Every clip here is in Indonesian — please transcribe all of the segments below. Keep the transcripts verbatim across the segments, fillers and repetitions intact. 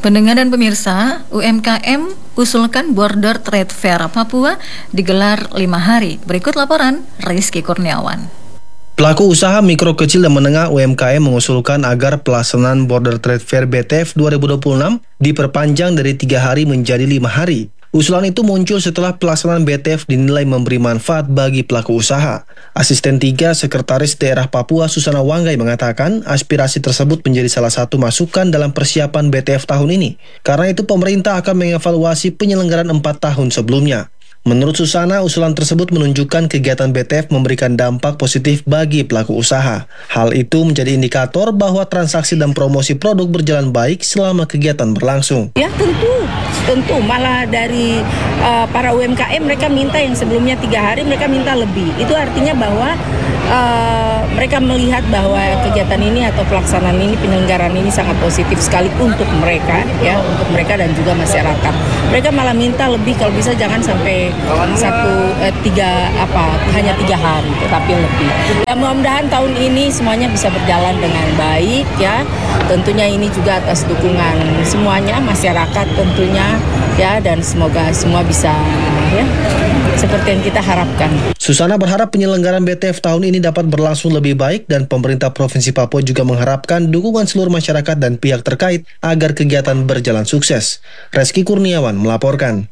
Pendengar dan pemirsa, U M K M usulkan Border Trade Fair Papua digelar lima hari. Berikut laporan Rizky Kurniawan. Pelaku usaha mikro kecil dan menengah U M K M mengusulkan agar pelaksanaan Border Trade Fair B T F dua ribu dua puluh enam diperpanjang dari tiga hari menjadi lima hari. Usulan itu muncul setelah pelaksanaan B T F dinilai memberi manfaat bagi pelaku usaha. Asisten tiga Sekretaris Daerah Papua Susana Wanggai mengatakan aspirasi tersebut menjadi salah satu masukan dalam persiapan B T F tahun ini. Karena itu pemerintah akan mengevaluasi penyelenggaraan empat tahun sebelumnya. Menurut Susana, usulan tersebut menunjukkan kegiatan B T F memberikan dampak positif bagi pelaku usaha. Hal itu menjadi indikator bahwa transaksi dan promosi produk berjalan baik selama kegiatan berlangsung. Ya tentu, tentu malah dari uh, para U M K M mereka minta yang sebelumnya tiga hari mereka minta lebih. Itu artinya bahwa uh, mereka melihat bahwa kegiatan ini atau pelaksanaan ini, penyelenggaraan ini sangat positif sekali untuk mereka, ya, untuk mereka dan juga masyarakat. Mereka malah minta lebih, kalau bisa jangan sampai satu eh, tiga apa hanya tiga hari tetapi lebih. Ya, mudah-mudahan tahun ini semuanya bisa berjalan dengan baik, ya. Tentunya ini juga atas dukungan semuanya, masyarakat tentunya, ya, dan semoga semua bisa, ya, seperti yang kita harapkan. Susana berharap penyelenggaraan B T F tahun ini dapat berlangsung lebih baik dan pemerintah Provinsi Papua juga mengharapkan dukungan seluruh masyarakat dan pihak terkait agar kegiatan berjalan sukses. Rizky Kurniawan melaporkan.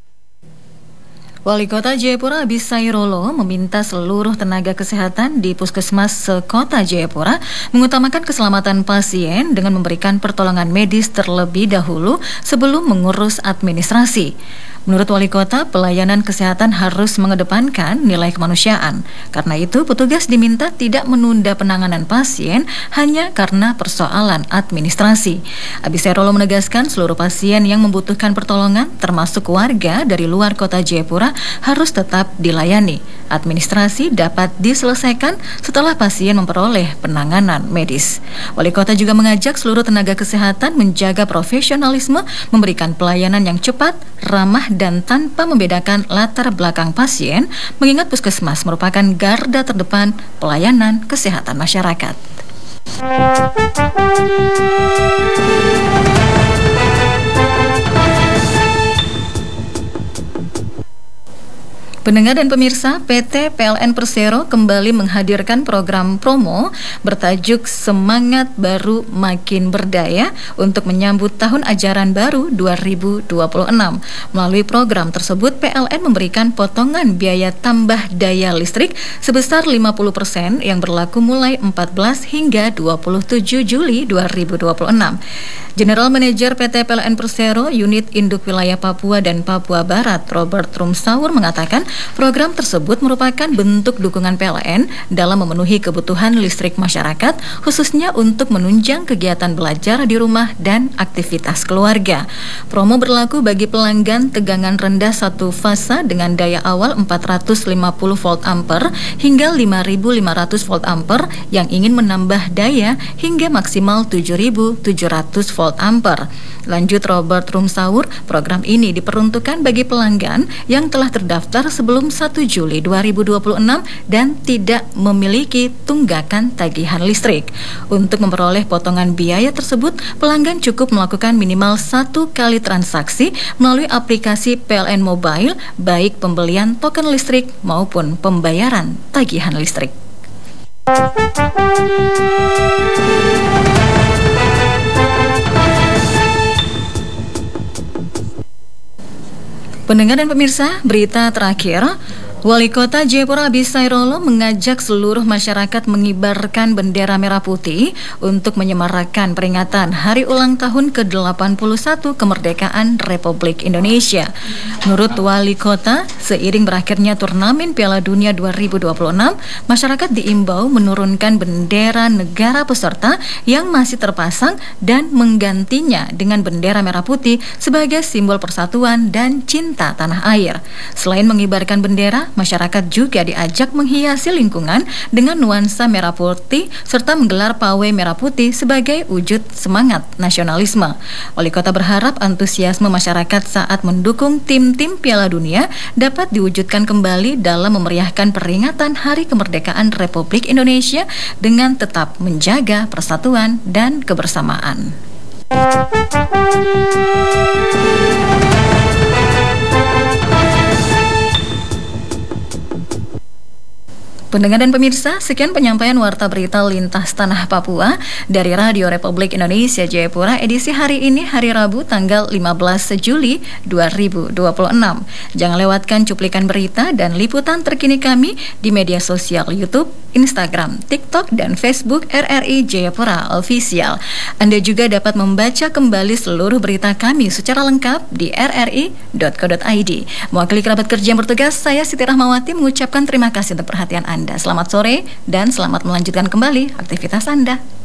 Wali Kota Jayapura Abisairolo meminta seluruh tenaga kesehatan di puskesmas sekota Jayapura mengutamakan keselamatan pasien dengan memberikan pertolongan medis terlebih dahulu sebelum mengurus administrasi. Menurut Wali Kota, pelayanan kesehatan harus mengedepankan nilai kemanusiaan. Karena itu, petugas diminta tidak menunda penanganan pasien hanya karena persoalan administrasi. Abisairolo menegaskan seluruh pasien yang membutuhkan pertolongan, termasuk warga dari luar kota Jayapura, harus tetap dilayani. Administrasi dapat diselesaikan setelah pasien memperoleh penanganan medis. Wali Kota juga mengajak seluruh tenaga kesehatan menjaga profesionalisme, memberikan pelayanan yang cepat, ramah, dan tanpa membedakan latar belakang pasien, mengingat puskesmas merupakan garda terdepan pelayanan kesehatan masyarakat. Pendengar dan pemirsa, P T P L N Persero kembali menghadirkan program promo bertajuk Semangat Baru Makin Berdaya untuk menyambut tahun ajaran baru dua ribu dua puluh enam. Melalui program tersebut, P L N memberikan potongan biaya tambah daya listrik sebesar lima puluh persen yang berlaku mulai empat belas hingga dua puluh tujuh Juli dua ribu dua puluh enam. General Manager P T P L N Persero Unit Induk Wilayah Papua dan Papua Barat, Robert Rumsaur, mengatakan program tersebut merupakan bentuk dukungan P L N dalam memenuhi kebutuhan listrik masyarakat, khususnya untuk menunjang kegiatan belajar di rumah dan aktivitas keluarga. Promo berlaku bagi pelanggan tegangan rendah satu fasa dengan daya awal empat ratus lima puluh volt ampere hingga lima ribu lima ratus volt ampere yang ingin menambah daya hingga maksimal tujuh ribu tujuh ratus volt ampere. Lanjut Robert Rumsaur, program ini diperuntukkan bagi pelanggan yang telah terdaftar sebelum satu Juli dua ribu dua puluh enam dan tidak memiliki tunggakan tagihan listrik. Untuk memperoleh potongan biaya tersebut, pelanggan cukup melakukan minimal satu kali transaksi melalui aplikasi P L N Mobile, baik pembelian token listrik maupun pembayaran tagihan listrik. Pendengar dan pemirsa, berita terakhir, Wali Kota Jayapura Abisairolo mengajak seluruh masyarakat mengibarkan bendera merah putih untuk menyemarakan peringatan Hari Ulang Tahun ke delapan puluh satu Kemerdekaan Republik Indonesia. Menurut Wali Kota, seiring berakhirnya turnamen Piala Dunia dua ribu dua puluh enam, masyarakat diimbau menurunkan bendera negara peserta yang masih terpasang dan menggantinya dengan bendera merah putih sebagai simbol persatuan dan cinta tanah air. Selain mengibarkan bendera, masyarakat juga diajak menghiasi lingkungan dengan nuansa merah putih serta menggelar pawai merah putih sebagai wujud semangat nasionalisme. Wali Kota berharap antusiasme masyarakat saat mendukung tim-tim Piala Dunia dapat diwujudkan kembali dalam memeriahkan peringatan Hari Kemerdekaan Republik Indonesia dengan tetap menjaga persatuan dan kebersamaan. Pendengar dan pemirsa, sekian penyampaian Warta Berita Lintas Tanah Papua dari Radio Republik Indonesia Jayapura edisi hari ini, hari Rabu tanggal lima belas Juli dua ribu dua puluh enam. Jangan lewatkan cuplikan berita dan liputan terkini kami di media sosial YouTube, Instagram, TikTok, dan Facebook R R I Jayapura Official. Anda juga dapat membaca kembali seluruh berita kami secara lengkap di r r i dot co dot i d. Mewakili kerabat kerja yang bertugas, saya Siti Rahmawati mengucapkan terima kasih untuk perhatian Anda. Selamat sore dan selamat melanjutkan kembali aktivitas Anda.